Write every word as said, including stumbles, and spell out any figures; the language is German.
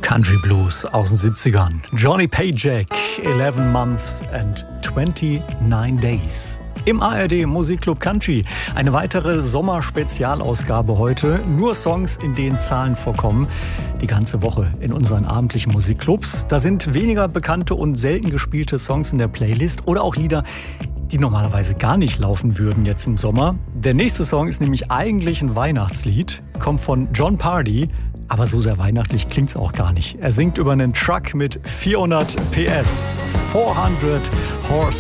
Country Blues aus den siebzigern. Johnny Paycheck, eleven months and twenty-nine days. Im A R D Musikclub Country. Eine weitere Sommerspezialausgabe heute. Nur Songs, in denen Zahlen vorkommen. Die ganze Woche in unseren abendlichen Musikclubs. Da sind weniger bekannte und selten gespielte Songs in der Playlist oder auch Lieder, die normalerweise gar nicht laufen würden jetzt im Sommer. Der nächste Song ist nämlich eigentlich ein Weihnachtslied. Kommt von Jon Pardi. Aber so sehr weihnachtlich klingt's auch gar nicht. Er singt über einen Truck mit vierhundert P S. vierhundert Horse